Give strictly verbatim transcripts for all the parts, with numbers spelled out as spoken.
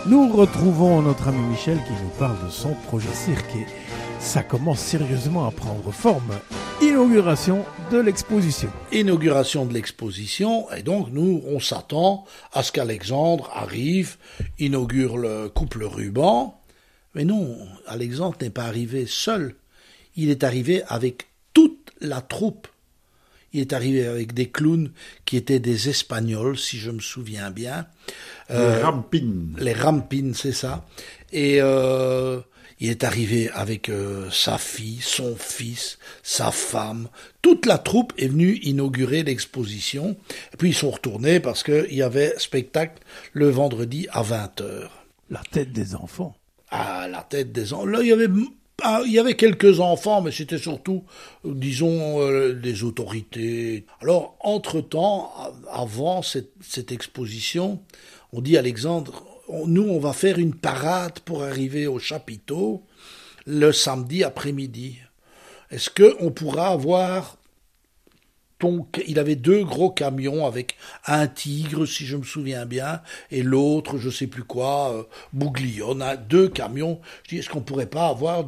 Nous retrouvons notre ami Michel qui nous parle de son projet cirque et ça commence sérieusement à prendre forme. Inauguration de l'exposition. Inauguration de l'exposition, et donc nous, on s'attend à ce qu'Alexandre arrive, inaugure le couple ruban. Mais non, Alexandre n'est pas arrivé seul. Il est arrivé avec toute la troupe. Il est arrivé avec des clowns qui étaient des Espagnols, si je me souviens bien. Les euh, Rampines. Les Rampines, c'est ça. Et euh, il est arrivé avec euh, sa fille, son fils, sa femme. Toute la troupe est venue inaugurer l'exposition. Et puis ils sont retournés parce qu'il y avait spectacle le vendredi à vingt heures. La tête des enfants. Ah, la tête des enfants. Là, il y avait... Ah, il y avait quelques enfants, mais c'était surtout, disons, euh, des autorités. Alors, entre-temps, avant cette, cette exposition, on dit à Alexandre, on, nous, on va faire une parade pour arriver au chapiteau le samedi après-midi. Est-ce qu'on pourra avoir... ton... Il avait deux gros camions avec un tigre, si je me souviens bien, et l'autre, je sais plus quoi, euh, Bouglione, hein, deux camions. Je dis, est-ce qu'on pourrait pas avoir...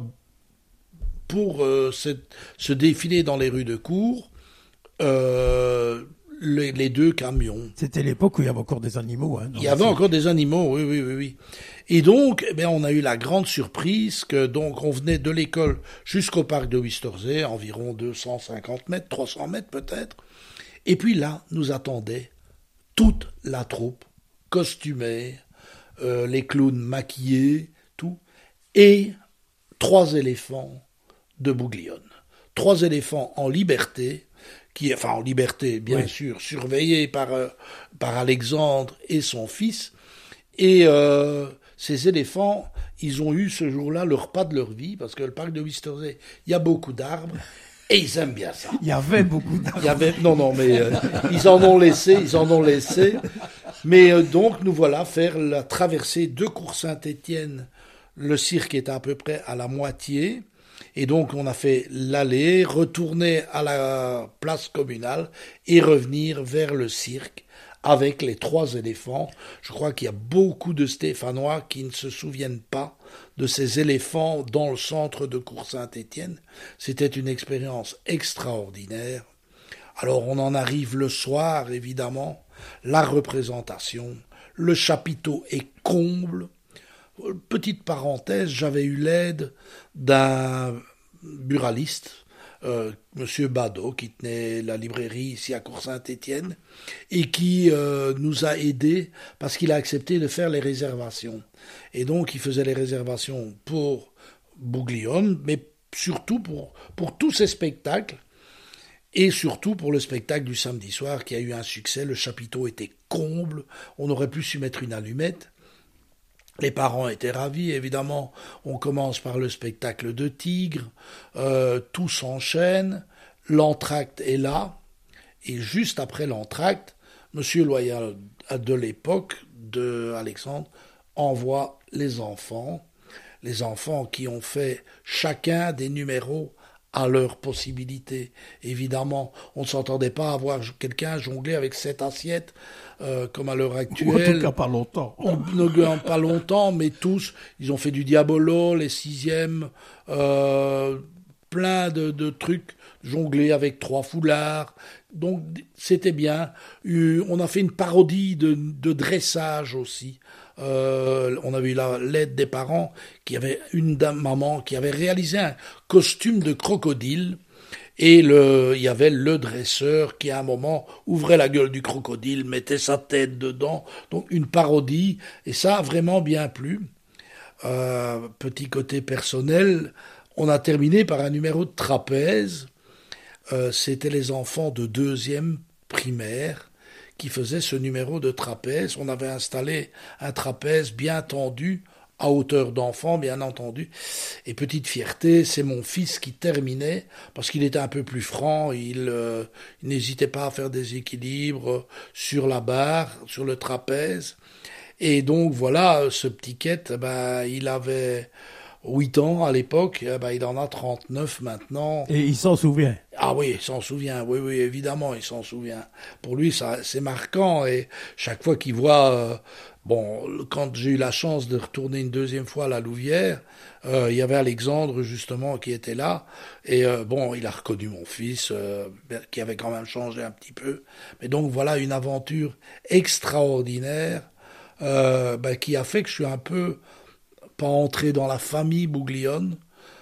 pour euh, ce, ce défilé dans les rues de Cours, euh, les, les deux camions. C'était l'époque où il y avait encore des animaux. Hein, il y avait encore des animaux, oui, oui, oui, oui. Et donc, eh bien, on a eu la grande surprise que donc on venait de l'école jusqu'au parc de Wistorzee, environ deux cent cinquante mètres, trois cents mètres peut-être. Et puis là, nous attendait toute la troupe, costumée, euh, les clowns maquillés, tout, et trois éléphants de Bouglione. Trois éléphants en liberté, qui, enfin en liberté, bien oui. sûr, surveillés par, euh, par Alexandre et son fils. Et euh, ces éléphants, ils ont eu ce jour-là le repas de leur vie, parce que le parc de Wistorzee, il y a beaucoup d'arbres, et ils aiment bien ça. Il y avait beaucoup d'arbres. Il y avait, non, non, mais euh, ils en ont laissé, ils en ont laissé. Mais euh, donc, nous voilà faire la traversée de Cours-Saint-Étienne. Le cirque était à peu près à la moitié. Et donc, on a fait l'aller, retourner à la place communale et revenir vers le cirque avec les trois éléphants. Je crois qu'il y a beaucoup de Stéphanois qui ne se souviennent pas de ces éléphants dans le centre de Cours-Saint-Étienne. C'était une expérience extraordinaire. Alors, on en arrive le soir, évidemment, la représentation, le chapiteau est comble. Petite parenthèse, j'avais eu l'aide d'un buraliste, euh, Monsieur Badeau, qui tenait la librairie ici à Cours-Saint-Étienne, et qui euh, nous a aidés parce qu'il a accepté de faire les réservations. Et donc, il faisait les réservations pour Bouglione, mais surtout pour, pour tous ces spectacles, et surtout pour le spectacle du samedi soir qui a eu un succès. Le chapiteau était comble, on aurait pu s'y mettre une allumette. Les parents étaient ravis, évidemment. On commence par le spectacle de Tigre, euh, tout s'enchaîne, l'entracte est là, et juste après l'entracte, Monsieur Loyal de l'époque de Alexandre envoie les enfants, les enfants qui ont fait chacun des numéros à leur possibilité. Évidemment, on ne s'entendait pas à voir quelqu'un jongler avec sept assiettes euh, comme à l'heure actuelle. En tout cas, pas longtemps. On, ne, pas longtemps, mais tous, ils ont fait du diabolo, les sixièmes, euh, plein de, de trucs, jongler avec trois foulards. Donc, c'était bien. On a fait une parodie de, de dressage aussi. Euh, on avait eu l'aide des parents qui avait une dame, maman qui avait réalisé un costume de crocodile et le, il y avait le dresseur qui à un moment ouvrait la gueule du crocodile, mettait sa tête dedans, donc une parodie, et ça a vraiment bien plu. Euh, petit côté personnel, on a terminé par un numéro de trapèze. Euh, c'était les enfants de deuxième primaire qui faisait ce numéro de trapèze. On avait installé un trapèze bien tendu, à hauteur d'enfant, bien entendu. Et petite fierté, c'est mon fils qui terminait, parce qu'il était un peu plus franc, il, euh, il n'hésitait pas à faire des équilibres sur la barre, sur le trapèze. Et donc, voilà, ce petit quête, ben, il avait huit ans à l'époque, eh ben, il en a trente-neuf maintenant. Et il s'en souvient. Ah oui, il s'en souvient, oui, oui, évidemment, il s'en souvient. Pour lui, ça, c'est marquant, et chaque fois qu'il voit... Euh, bon, quand j'ai eu la chance de retourner une deuxième fois à la Louvière, euh, il y avait Alexandre, justement, qui était là, et euh, bon, il a reconnu mon fils, euh, qui avait quand même changé un petit peu. Mais donc, voilà une aventure extraordinaire, euh, ben, qui a fait que je suis un peu pas entré dans la famille Bouglione.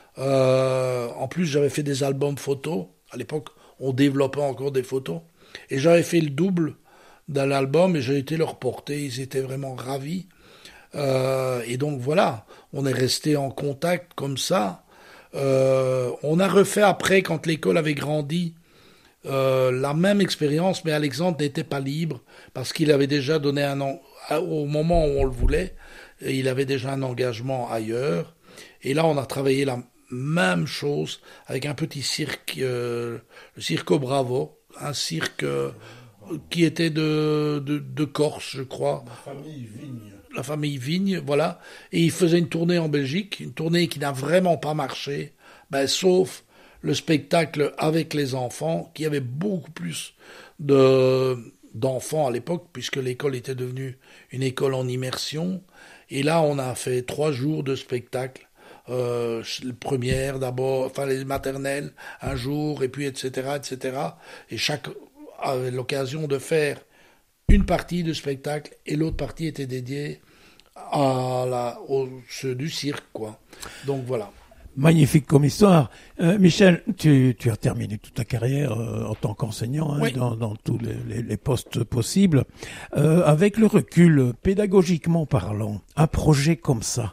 Euh, en plus, j'avais fait des albums photos. À l'époque, on développait encore des photos. Et j'avais fait le double d'un album et j'ai été leur porter. Ils étaient vraiment ravis. Euh, et donc voilà, on est resté en contact comme ça. Euh, on a refait après, quand l'école avait grandi, euh, la même expérience, mais Alexandre n'était pas libre parce qu'il avait déjà donné un an, au moment où on le voulait, et il avait déjà un engagement ailleurs. Et là, on a travaillé la même chose avec un petit cirque, euh, le Circo Bravo, un cirque euh, qui était de, de, de Corse, je crois. La famille Vigne. La famille Vigne, voilà. Et il faisait une tournée en Belgique, une tournée qui n'a vraiment pas marché, ben, sauf le spectacle avec les enfants, qui avait beaucoup plus de, d'enfants à l'époque, puisque l'école était devenue une école en immersion. Et là, on a fait trois jours de spectacle. Euh, première d'abord, enfin les maternelles, un jour, et puis et cetera, et cetera. Et chaque avait l'occasion de faire une partie de spectacle, et l'autre partie était dédiée à la, au, ceux du cirque, quoi. Donc voilà. Magnifique comme histoire. Euh, Michel, tu, tu as terminé toute ta carrière euh, en tant qu'enseignant, hein, oui. dans, dans tous les, les, les postes possibles. Euh, avec le recul, pédagogiquement parlant, un projet comme ça,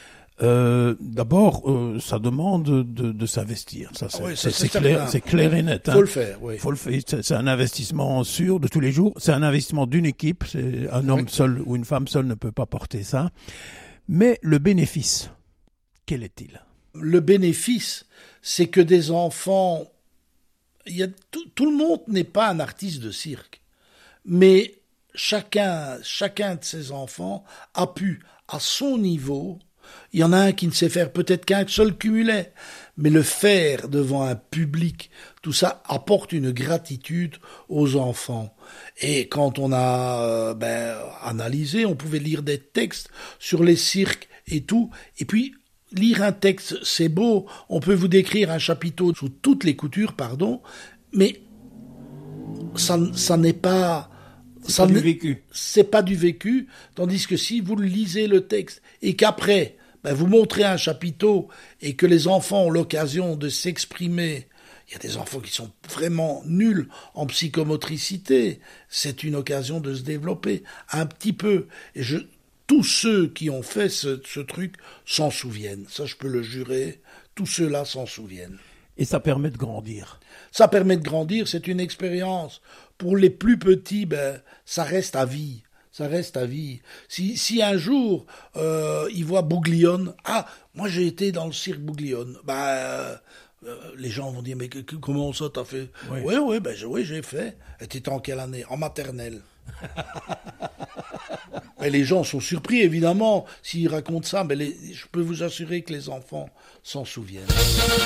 euh, d'abord, euh, ça demande de, de s'investir. Ça, c'est, ah oui, ça, c'est, c'est, clair, c'est clair et net. Faut hein. le faire, oui. Faut le faire. C'est, c'est un investissement sûr de tous les jours. C'est un investissement d'une équipe. C'est un homme oui. seul ou une femme seule ne peut pas porter ça. Mais le bénéfice, quel est-il ? Le bénéfice, c'est que des enfants... Il y a, tout, tout le monde n'est pas un artiste de cirque. Mais chacun, chacun de ces enfants a pu, à son niveau... Il y en a un qui ne sait faire peut-être qu'un seul cumulet, mais le faire devant un public, tout ça apporte une gratitude aux enfants. Et quand on a euh, ben, analysé, on pouvait lire des textes sur les cirques et tout, et puis... Lire un texte, c'est beau, on peut vous décrire un chapiteau sous toutes les coutures, pardon, mais ça, ça n'est pas... C'est ça pas du vécu. C'est pas du vécu, tandis que si vous lisez le texte et qu'après, ben vous montrez un chapiteau et que les enfants ont l'occasion de s'exprimer, il y a des enfants qui sont vraiment nuls en psychomotricité, c'est une occasion de se développer un petit peu. Et je... Tous ceux qui ont fait ce, ce truc s'en souviennent. Ça, je peux le jurer. Tous ceux-là s'en souviennent. Et ça permet de grandir. Ça permet de grandir. C'est une expérience. Pour les plus petits, ben, ça reste à vie. Ça reste à vie. Si, si un jour, euh, ils voient Bouglione, ah, moi j'ai été dans le cirque Bouglione. Ben, euh, euh, les gens vont dire, mais que, que, comment ça t'as fait ? Oui, oui, ouais, ben, oui, j'ai fait. Et t'étais en quelle année ? En maternelle. Mais les gens sont surpris, évidemment, s'ils racontent ça, mais les, je peux vous assurer que les enfants s'en souviennent.